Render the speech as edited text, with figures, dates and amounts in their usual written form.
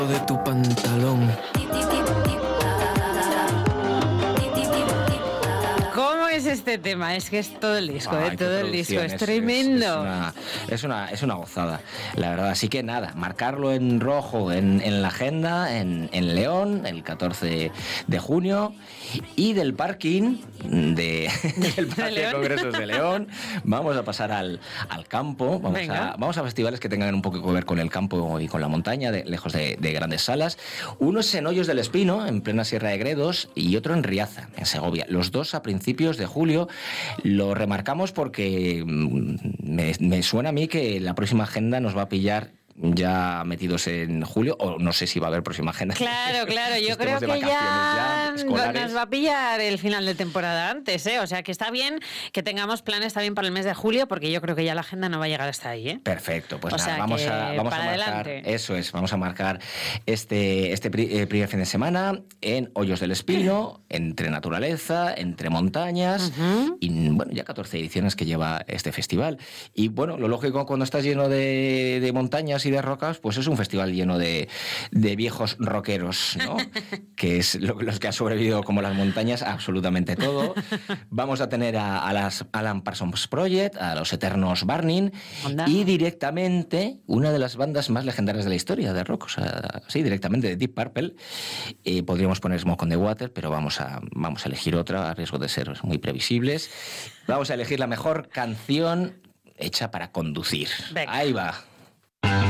de tu pantalón. ¿Cómo es este tema? Es que es todo el disco, Ay, todo el disco, es tremendo. Es una gozada, la verdad. Así que nada, marcarlo en rojo en la agenda, en León, el 14 de junio, y del parking del Parque de Congresos de León vamos a pasar al campo, vamos a festivales que tengan un poco que ver con el campo y con la montaña, lejos de grandes salas. Uno es en Hoyos del Espino, en plena Sierra de Gredos, y otro en Riaza, en Segovia. Los dos a principios de julio. Lo remarcamos porque me suena a mí que la próxima agenda nos va a pillar ya metidos en julio, o no sé si va a haber próxima agenda. Claro, yo creo que ya nos va a pillar el final de temporada antes, ¿eh? O sea que está bien que tengamos planes también para el mes de julio, porque yo creo que ya la agenda no va a llegar hasta ahí, ¿eh? Perfecto, pues nada, vamos a marcar, adelante. Eso es, vamos a marcar este primer fin de semana en Hoyos del Espino, entre naturaleza, entre montañas, y bueno, ya 14 ediciones que lleva este festival. Y bueno, lo lógico cuando estás lleno de montañas y de rocas, pues es un festival lleno de viejos rockeros, ¿no? Que es los que han sobrevivido como las montañas a absolutamente todo. Vamos a tener a las Alan Parsons Project, a los eternos Burning, y directamente una de las bandas más legendarias de la historia de rock, o sea, sí, directamente de Deep Purple. Podríamos poner Smoke on the Water, pero vamos a elegir otra a riesgo de ser muy previsibles. Vamos a elegir la mejor canción hecha para conducir. Venga. Ahí va.